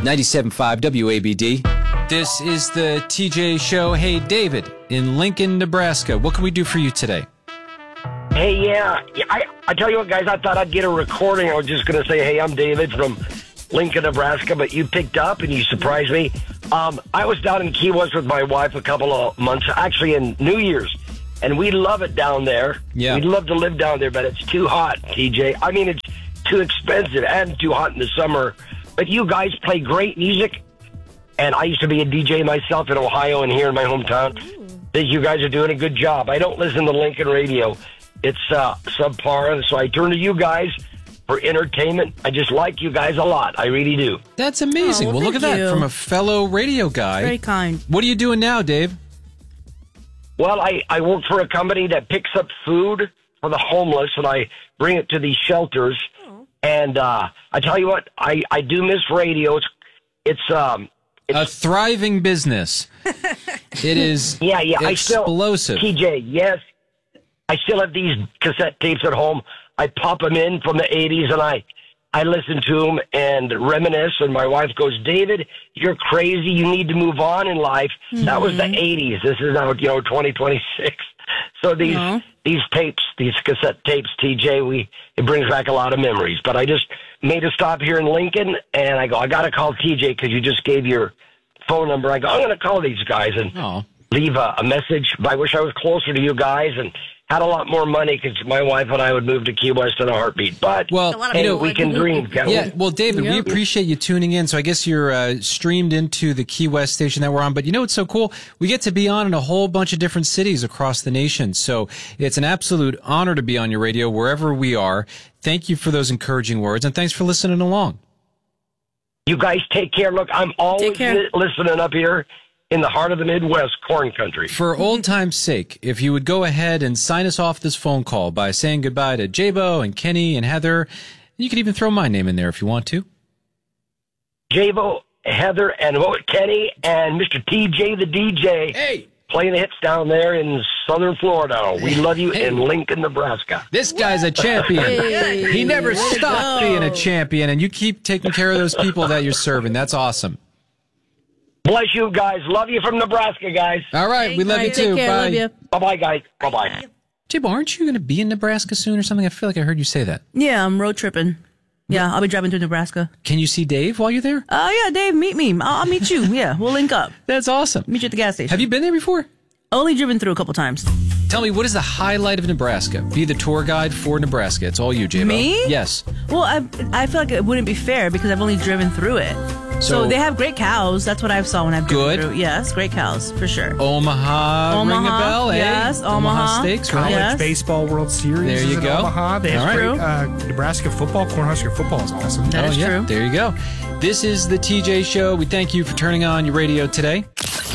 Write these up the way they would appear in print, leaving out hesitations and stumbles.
97.5 WABD. This is the TJ Show. Hey, David, in Lincoln, Nebraska. What can we do for you today? Hey, I tell you what, guys, I thought I'd get a recording. I was just going to say, hey, I'm David from Lincoln, Nebraska, but you picked up and you surprised me. I was down in Key West with my wife a couple of months, actually in New Year's, and we love it down there. Yeah. We'd love to live down there, but it's too hot, TJ. I mean, it's too expensive and too hot in the summer. But you guys play great music, and I used to be a DJ myself in Ohio and here in my hometown. Think you guys are doing a good job. I don't listen to Lincoln radio. It's subpar, so I turn to you guys for entertainment. I just like you guys a lot. I really do. That's amazing. Well, look at that from a fellow radio guy. Very kind. What are you doing now, Dave? Well, I work for a company that picks up food for the homeless, and I bring it to these shelters. And I tell you what, I do miss radio. It's a thriving business. It is explosive. TJ, yes. I still have these cassette tapes at home. I pop them in from the 80s, and I listen to them and reminisce. And my wife goes, David, you're crazy. You need to move on in life. Mm-hmm. That was the 80s. This is now, 2026. So these tapes, these cassette tapes, TJ, it brings back a lot of memories. But I just made a stop here in Lincoln, and I go, I got to call TJ because you just gave your phone number. I go, I'm going to call these guys and leave a message. I wish I was closer to you guys and had a lot more money because my wife and I would move to Key West in a heartbeat. But we can dream, can't we? Well, David, we appreciate you tuning in. So I guess you're streamed into the Key West station that we're on. But what's so cool? We get to be on in a whole bunch of different cities across the nation. So it's an absolute honor to be on your radio wherever we are. Thank you for those encouraging words, and thanks for listening along. You guys take care. Look, I'm always listening up here in the heart of the Midwest, corn country. For old time's sake, if you would go ahead and sign us off this phone call by saying goodbye to Jabo and Kenny and Heather. You could even throw my name in there if you want to. Jabo, Heather, and Kenny, and Mr. TJ the DJ. Hey! Playing the hits down there in southern Florida. We love you in Lincoln, Nebraska. This guy's a champion. He never stopped being a champion, and you keep taking care of those people that you're serving. That's awesome. Bless you guys. Love you from Nebraska, guys. All right. We love you too. Care, bye. Love you. Bye-bye, guys. Bye-bye. Jabo, aren't you going to be in Nebraska soon or something? I feel like I heard you say that. Yeah, I'm road tripping. Yeah, I'll be driving through Nebraska. Can you see Dave while you're there? Yeah, Dave, meet me. I'll meet you. Yeah, we'll link up. That's awesome. Meet you at the gas station. Have you been there before? Only driven through a couple times. Tell me, what is the highlight of Nebraska? Be the tour guide for Nebraska. It's all you, Jabo. Me? Yes. Well, I feel like it wouldn't be fair because I've only driven through it. So they have great cows. That's what I saw when I've driven through. Yes, great cows, for sure. Omaha, ring a bell, eh? Yes, Omaha Steaks, right? College Baseball World Series. There you go. Omaha. They have great Nebraska football. Cornhusker football is awesome. That is true. There you go. This is the TJ Show. We thank you for turning on your radio today.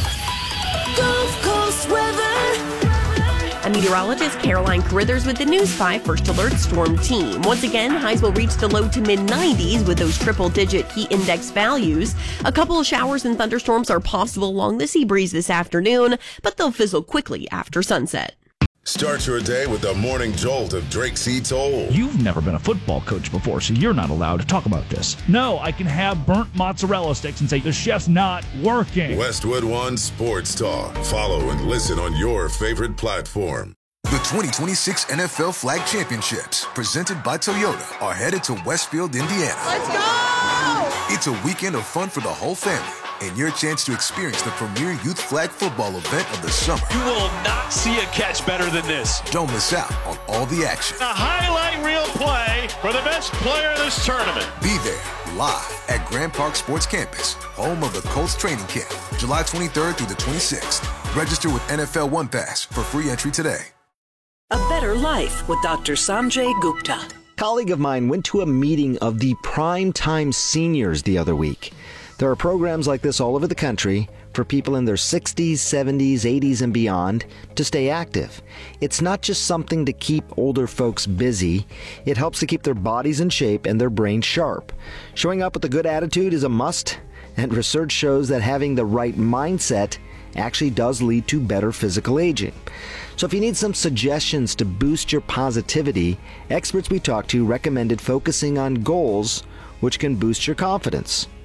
Meteorologist Caroline Carruthers with the News 5 First Alert Storm Team. Once again, highs will reach the low to mid-90s with those triple-digit heat index values. A couple of showers and thunderstorms are possible along the sea breeze this afternoon, but they'll fizzle quickly after sunset. Start your day with the morning jolt of Drake C. Toll. You've never been a football coach before, so you're not allowed to talk about this. No, I can have burnt mozzarella sticks and say the chef's not working. Westwood One Sports Talk. Follow and listen on your favorite platform. The 2026 NFL Flag Championships, presented by Toyota, are headed to Westfield, Indiana. Let's go! It's a weekend of fun for the whole family, and your chance to experience the premier youth flag football event of the summer. You will not see a catch better than this. Don't miss out on all the action. A highlight reel play for the best player of this tournament. Be there, live at Grand Park Sports Campus, home of the Colts training camp, July 23rd through the 26th. Register with NFL One Pass for free entry today. A Better Life with Dr. Sanjay Gupta. A colleague of mine went to a meeting of the Primetime Seniors the other week. There are programs like this all over the country for people in their 60s, 70s, 80s, and beyond to stay active. It's not just something to keep older folks busy. It helps to keep their bodies in shape and their brains sharp. Showing up with a good attitude is a must, and research shows that having the right mindset actually does lead to better physical aging. So if you need some suggestions to boost your positivity, experts we talked to recommended focusing on goals which can boost your confidence.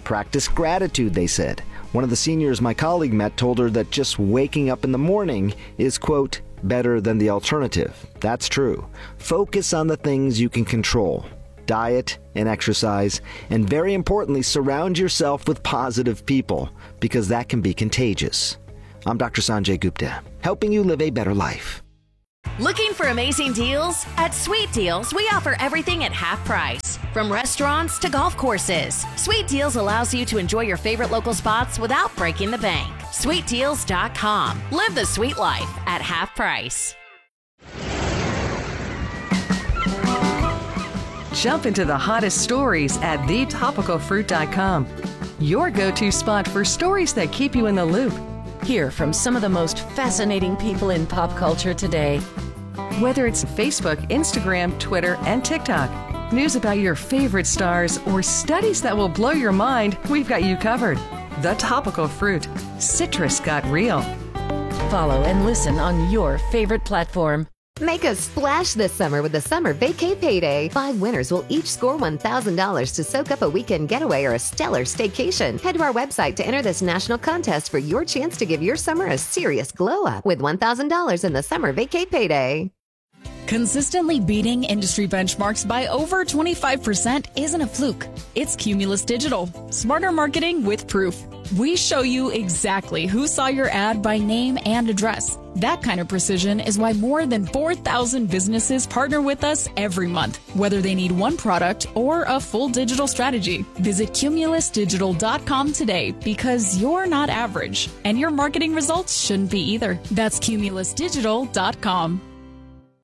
Practice gratitude, they said. One of the seniors my colleague met told her that just waking up in the morning is, quote, better than the alternative. That's true. Focus on the things you can control. Diet and exercise, and very importantly, surround yourself with positive people, because that can be contagious. I'm Dr. Sanjay Gupta, helping you live a better life. Looking for amazing deals? At Sweet Deals, we offer everything at half price. From restaurants to golf courses, Sweet Deals allows you to enjoy your favorite local spots without breaking the bank. SweetDeals.com. Live the sweet life at half price. Jump into the hottest stories at thetopicalfruit.com. Your go-to spot for stories that keep you in the loop. Hear from some of the most fascinating people in pop culture today. Whether it's Facebook, Instagram, Twitter, and TikTok, news about your favorite stars, or studies that will blow your mind, we've got you covered. The Topical Fruit. Citrus got real. Follow and listen on your favorite platform. Make a splash this summer with the Summer Vacay Payday. 5 winners will each score $1,000 to soak up a weekend getaway or a stellar staycation. Head to our website to enter this national contest for your chance to give your summer a serious glow up with $1,000 in the Summer Vacay Payday. Consistently beating industry benchmarks by over 25% isn't a fluke. It's Cumulus Digital. Smarter marketing with proof. We show you exactly who saw your ad by name and address. That kind of precision is why more than 4,000 businesses partner with us every month, whether they need one product or a full digital strategy. Visit cumulusdigital.com today, because you're not average, and your marketing results shouldn't be either. That's cumulusdigital.com.